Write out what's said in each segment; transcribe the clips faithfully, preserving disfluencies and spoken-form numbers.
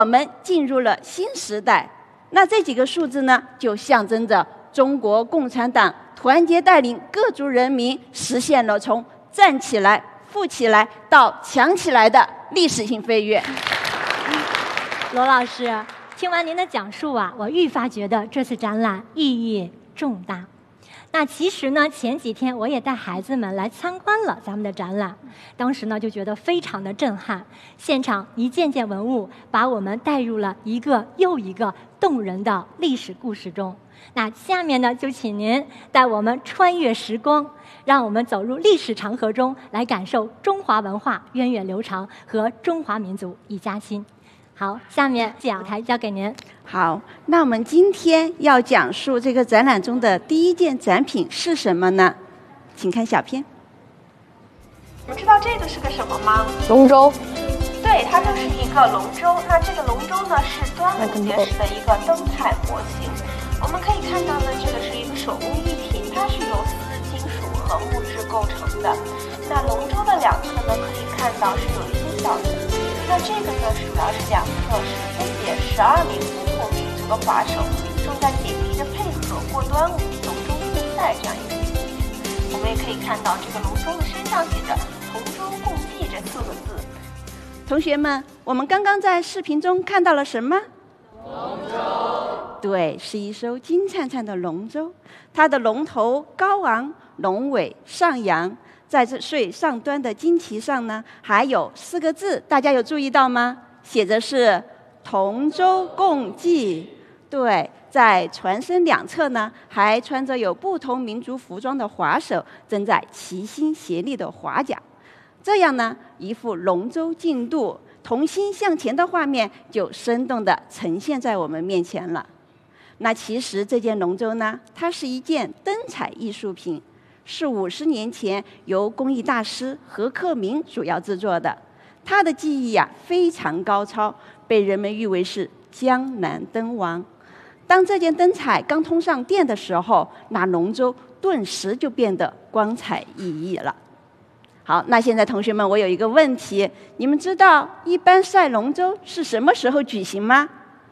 我们进入了新时代。那这几个数字呢，就象征着中国共产党团结带领各族人民实现了从站起来、富起来到强起来的历史性飞跃。 罗老师，听完您的讲述啊，我愈发觉得这次展览意义重大。那其实呢，前几天我也带孩子们来参观了咱们的展览，当时呢就觉得非常的震撼，现场一件件文物把我们带入了一个又一个动人的历史故事中。那下面呢，就请您带我们穿越时光，让我们走入历史长河中，来感受中华文化源远流长和中华民族一家亲。好，下面讲台交给您。 好，那我们今天要讲述这个展览中的第一件展品是什么呢？请看小片。 你们知道这个是个什么吗？ 龙舟。 对，它就是一个龙舟。那这个龙舟呢，是端午节时的一个灯彩模型。我们可以看到呢，这个是一个手工艺品，它是由丝、金属和木质构成的。那龙舟的两侧呢，可以看到是有一些小旗。那这个呢，主要是两侧是分别十二名不同民族的划手正在紧密的配合过端午龙舟竞赛这样一个情景。我们也可以看到这个龙舟的身上写着“同舟共济”这四个字。 同学们，我们刚刚在视频中看到了什么？ 龙舟。 对，是一艘金灿灿的龙舟，它的龙头高昂，龙尾上扬。在这最上端的旌旗上呢，还有四个字，大家有注意到吗？写着是“同舟共济”。对，在船身两侧呢，还穿着有不同民族服装的划手，正在齐心协力的划桨。这样呢，一幅龙舟竞渡、同心向前的画面就生动地呈现在我们面前了。那其实这件龙舟呢，它是一件灯彩艺术品，是五十年前由工艺大师何克明主要制作的。他的技艺呀、啊、非常高超，被人们誉为是江南灯王。当这件灯彩刚通上电的时候，那龙舟顿时就变得光彩熠熠了。好，那现在同学们，我有一个问题，你们知道一般赛龙舟是什么时候举行吗？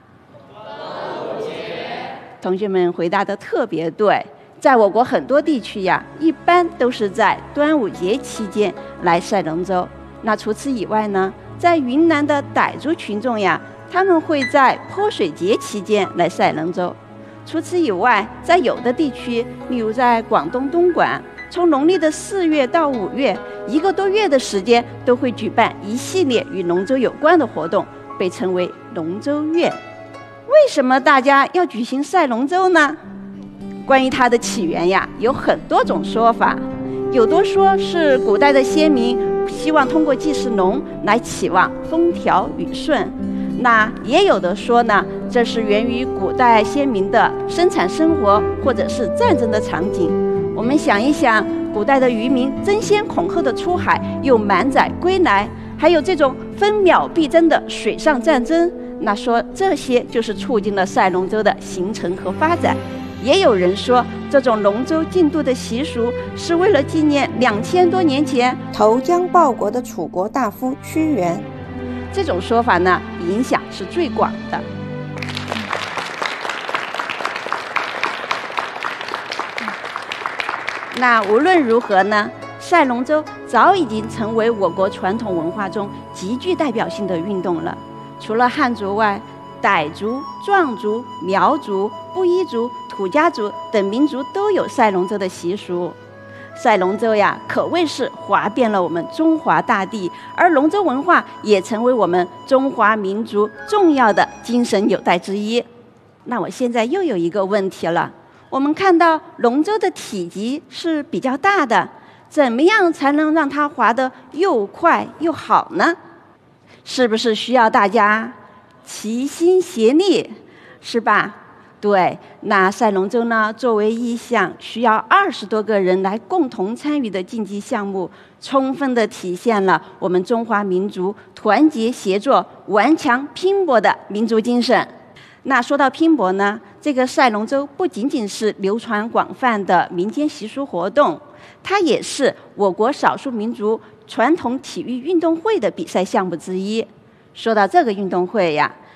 同学们回答得特别对，在我国很多地区呀，一般都是在端午节期间来赛龙舟。那除此以外呢，在云南的傣族群众呀，他们会在泼水节期间来赛龙舟。除此以外，在有的地区，例如在广东东莞，从农历的四月到五月，一个多月的时间都会举办一系列与龙舟有关的活动，被称为龙舟月。为什么大家要举行赛龙舟呢？关于它的起源呀，有很多种说法。有的说是古代的先民希望通过祭祀龙来期望风调雨顺，那也有的说呢，这是源于古代先民的生产生活或者是战争的场景。我们想一想，古代的渔民争先恐后的出海，又满载归来，还有这种分秒必争的水上战争，那说这些就是促进了赛龙舟的形成和发展。也有人说，这种龙舟竞渡的习俗是为了纪念两千多年前投江报国的楚国大夫屈原。 这种说法呢，影响是最广的。那无论如何呢，赛龙舟早已经成为我国传统文化中极具代表性的运动了。除了汉族外，傣族、壮族、苗族、布依族、土家族等民族都有赛龙舟的习俗。赛龙舟呀，可谓是划遍了我们中华大地，而龙舟文化也成为我们中华民族重要的精神纽带之一。那我现在又有一个问题了，我们看到龙舟的体积是比较大的，怎么样才能让它划得又快又好呢？是不是需要大家齐心协力，是吧？对，那赛龙舟呢，作为一项需要二十多个人来共同参与的竞技项目，充分地体现了我们中华民族团结协作、顽强拼搏的民族精神。那说到拼搏呢，这个赛龙舟不仅仅是流传广泛的民间习俗活动，它也是我国少数民族传统体育运动会的比赛项目之一。说到这个运动会呀，